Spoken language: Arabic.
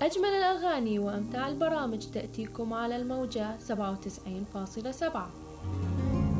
أجمل الأغاني وأمتع البرامج تأتيكم على الموجة 97.7.